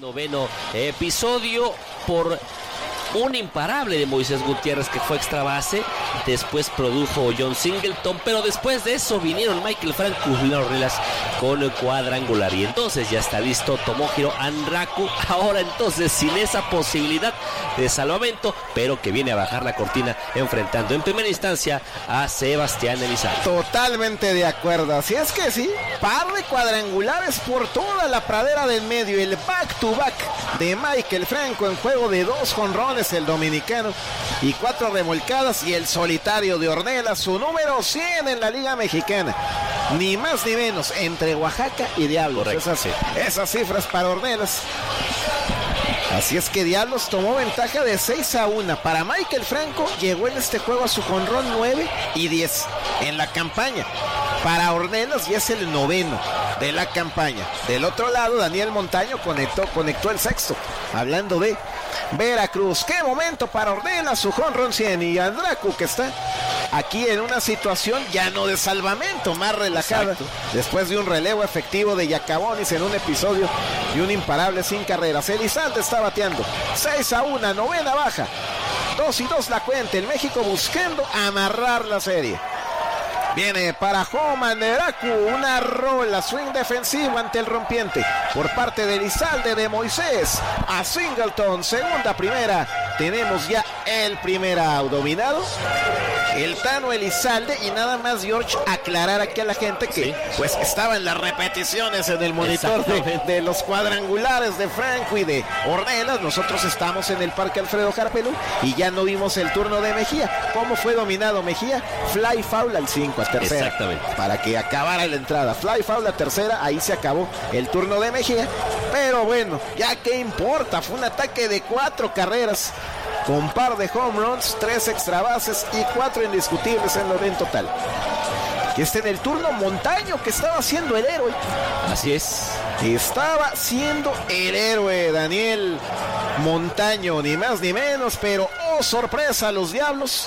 noveno episodio por un imparable de Moisés Gutiérrez que fue extra base. Después produjo John Singleton, pero después de eso vinieron Michael Franco y Julián Ornelas con el cuadrangular. Y entonces ya está listo Tomohiro Anraku. Ahora entonces sin esa posibilidad de salvamento, pero que viene a bajar la cortina enfrentando en primera instancia a Sebastián Elizalde. Totalmente de acuerdo. Así es que sí, par de cuadrangulares por toda la pradera del medio. El back to back de Michael Franco en juego de 2 jonrones, el dominicano, y 4 remolcadas, y el solitario de Ornelas, su número 100 en la Liga Mexicana. Ni más ni menos, entre Oaxaca y Diablos. Esas cifras para Ornelas. Así es que Diablos tomó ventaja de 6-1. Para Michael Franco llegó en este juego a su jonrón 9 y 10 en la campaña. Para Ornelas ya es el noveno de la campaña. Del otro lado, Daniel Montaño conectó el sexto. Hablando de Veracruz, qué momento para Ornelas, su jonrón 100, y Andraku, que está aquí en una situación ya no de salvamento, más relajada. Exacto. Después de un relevo efectivo de Yacabonis en un episodio y un imparable sin carreras. Elizalde está bateando 6-1, novena baja, 2-2 la cuenta. El México buscando amarrar la serie. Viene para Homan Neraku, una rola, swing defensivo ante el rompiente por parte de Elizalde, de Moisés a Singleton, segunda, primera. Tenemos ya el primer out dominado, el Tano Elizalde, y nada más, George, aclarar aquí a la gente que sí, pues estaba en las repeticiones en el monitor de los cuadrangulares de Franco y de Ornelas. Nosotros estamos en el Parque Alfredo Harpelú y ya no vimos el turno de Mejía. ¿Cómo fue dominado Mejía? Fly foul al 5, a tercera. Exactamente. Para que acabara la entrada. Fly foul a tercera, ahí se acabó el turno de Mejía. Pero bueno, ya qué importa, fue un ataque de 4 carreras, con par de home runs, 3 extra bases y 4 indiscutibles en lo en total. Y está en el turno Montaño, que estaba siendo el héroe. Así es. Estaba siendo el héroe Daniel Montaño, ni más ni menos, pero oh sorpresa, los Diablos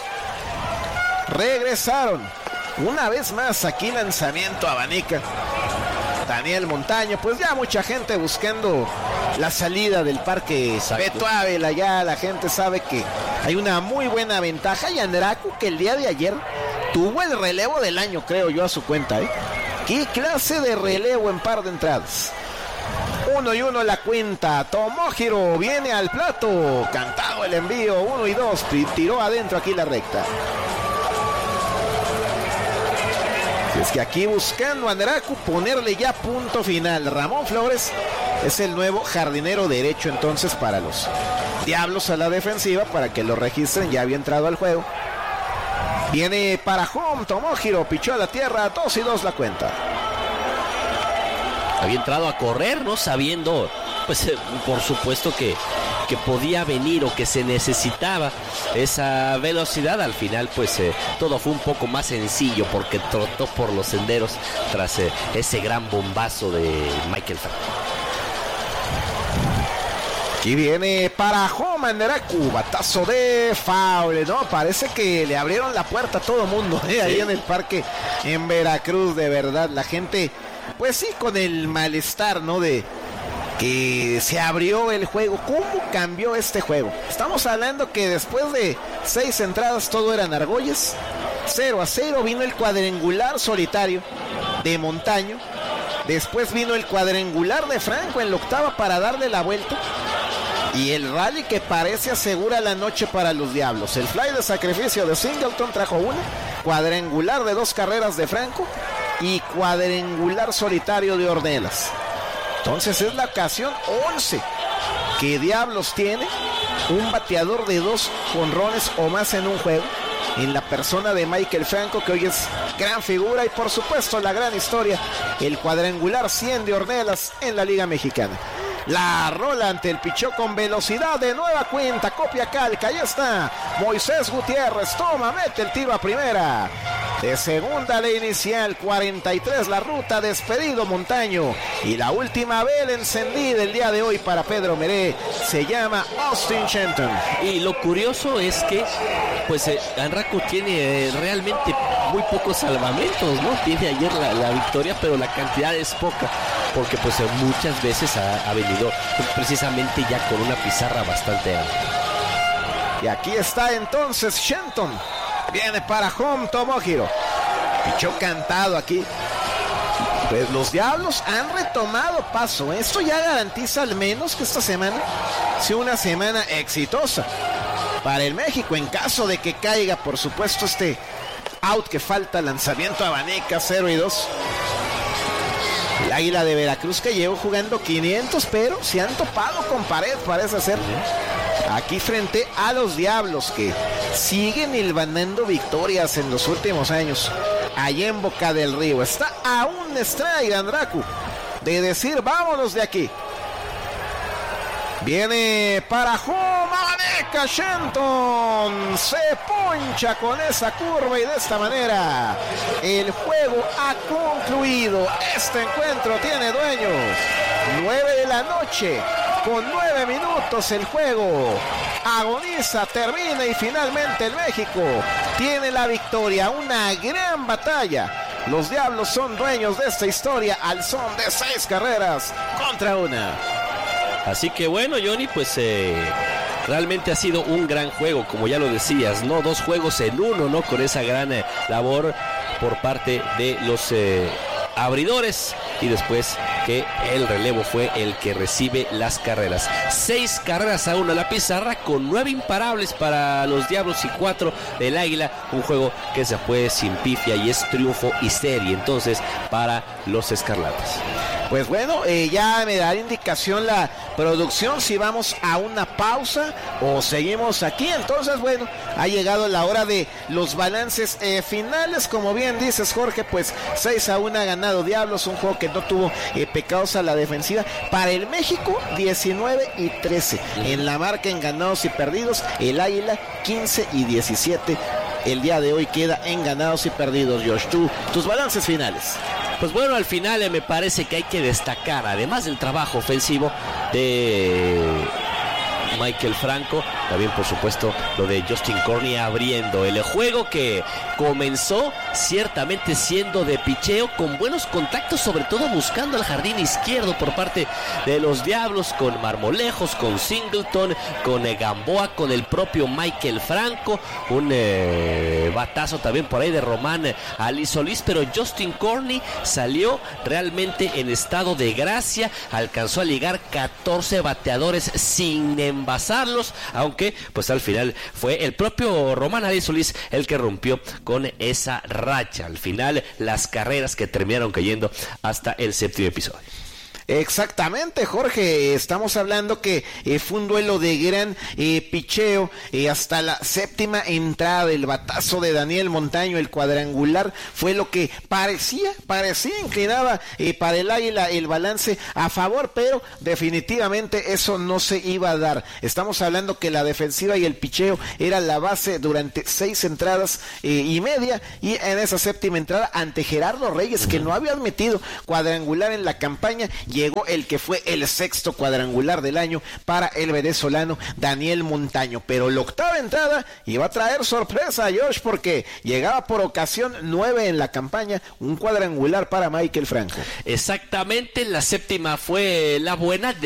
regresaron una vez más. Aquí lanzamiento abanica Daniel Montaño, pues ya mucha gente buscando la salida del Parque Beto Ávila. Ya la gente sabe que hay una muy buena ventaja, y Andraku, que el día de ayer tuvo el relevo del año, creo yo, a su cuenta, ¿eh? ¿Qué clase de relevo en par de entradas? 1-1 la cuenta. Tomohiro viene al plato, cantado el envío, 1-2, tiró adentro aquí la recta. Es que aquí buscando a Andraku ponerle ya punto final. Ramón Flores es el nuevo jardinero derecho entonces para los Diablos a la defensiva, para que lo registren. Ya había entrado al juego. Viene para home Tomohiro, pichó a la tierra, 2-2 la cuenta. Había entrado a correr, ¿no? Sabiendo, pues por supuesto que podía venir, o que se necesitaba esa velocidad. Al final pues todo fue un poco más sencillo, porque trotó por los senderos tras ese gran bombazo de Michael Franco. Aquí viene para Homan Neraku, batazo de foul, ¿no? Parece que le abrieron la puerta a todo mundo, ¿eh? Ahí en el parque en Veracruz, de verdad. La gente, pues sí, con el malestar, ¿no? De que se abrió el juego. ¿Cómo cambió este juego? Estamos hablando que después de 6 entradas todo eran argollas. 0-0, vino el cuadrangular solitario de Montaño. Después vino el cuadrangular de Franco en la octava para darle la vuelta. Y el rally que parece asegura la noche para los Diablos. El fly de sacrificio de Singleton trajo una, cuadrangular de 2 carreras de Franco y cuadrangular solitario de Ornelas. Entonces es la ocasión 11 que Diablos tiene un bateador de 2 jonrones o más en un juego, en la persona de Michael Franco, que hoy es gran figura, y por supuesto la gran historia, el cuadrangular 100 de Ornelas en la Liga Mexicana. La rola ante el pichó con velocidad, de nueva cuenta, copia calca, ahí está Moisés Gutiérrez, toma, mete el tiro a primera. De segunda la inicial, 43 la ruta, despedido Montaño. Y la última vela encendida el día de hoy para Pedro Meré se llama Austin Shenton. Y lo curioso es que pues Anraku tiene realmente muy pocos salvamentos, ¿no? Tiene ayer la victoria, pero la cantidad es poca, porque pues muchas veces ha venido pues, precisamente ya con una pizarra bastante alta. Y aquí está entonces Shenton. Viene para home Tomohiro. Pichó cantado aquí. Pues los Diablos han retomado paso. Esto ya garantiza al menos que esta semana sea una semana exitosa para el México. En caso de que caiga, por supuesto, este out que falta, lanzamiento a Vaneca, 0-2. El Águila de Veracruz que llevó jugando 500, pero se han topado con pared, parece ser. Aquí frente a los Diablos que siguen hilvanando victorias en los últimos años. Allá en Boca del Río está a un strike Andraku de decir vámonos de aquí. Viene para home Vaneca, Shenton se poncha con esa curva y de esta manera el juego ha concluido. Este encuentro tiene dueños. 9 de la noche con 9 minutos el juego agoniza, termina y finalmente el México tiene la victoria. Una gran batalla. Los Diablos son dueños de esta historia al son de 6 carreras contra 1. Así que bueno, Johnny, pues realmente ha sido un gran juego, como ya lo decías, ¿no? 2 juegos en uno, ¿no? Con esa gran labor por parte de los abridores y después que el relevo fue el que recibe las carreras. 6 carreras a 1 la pizarra con 9 imparables para los Diablos y 4 del Águila. Un juego que se fue sin pifia y es triunfo y serie entonces para los Escarlatas. Pues bueno, ya me dará indicación la producción si vamos a una pausa o seguimos aquí. Entonces, bueno, ha llegado la hora de los balances finales. Como bien dices, Jorge, pues 6-1 ha ganado Diablos, un juego que no tuvo pecados a la defensiva. Para el México, 19-13. En la marca en ganados y perdidos, el Águila 15-17. El día de hoy queda en ganados y perdidos. Josh, tus balances finales. Pues bueno, al final me parece que hay que destacar, además del trabajo ofensivo de Maikel Franco, también por supuesto lo de Justin Corney abriendo el juego, que comenzó ciertamente siendo de picheo con buenos contactos, sobre todo buscando el jardín izquierdo por parte de los Diablos, con Marmolejos, con Singleton, con Gamboa, con el propio Maikel Franco, un batazo también por ahí de Román Ali Solís, pero Justin Corney salió realmente en estado de gracia, alcanzó a ligar 14 bateadores sin envasarlos, aunque pues al final fue el propio Román Ali Solís el que rompió con esa racha. Al final las carreras que terminaron cayendo hasta el 7º episodio. Exactamente, Jorge, estamos hablando que fue un duelo de gran picheo hasta la 7ª entrada del batazo de Daniel Montaño. El cuadrangular fue lo que parecía inclinaba para el Águila el balance a favor, pero definitivamente eso no se iba a dar. Estamos hablando que la defensiva y el picheo era la base durante 6 entradas y media, y en esa 7ª entrada ante Gerardo Reyes, que no había admitido cuadrangular en la campaña, llegó el que fue el 6º cuadrangular del año para el venezolano Daniel Montaño. Pero la 8ª entrada iba a traer sorpresa, Josh, porque llegaba por ocasión 9 en la campaña, un cuadrangular para Maikel Franco. Exactamente, la 7ª fue la buena.